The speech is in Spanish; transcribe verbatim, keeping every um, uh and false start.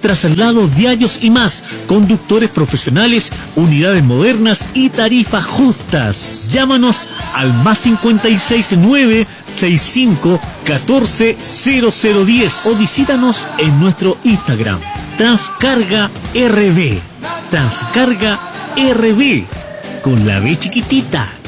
traslados diarios y más, conductores profesionales, unidades modernas y tarifas justas. Llámanos al más cincuenta y seis nueve sesenta y cinco catorce cero cero diez o visítanos en nuestro Instagram, Transcarga R B. Transcarga R B, con la B chiquitita.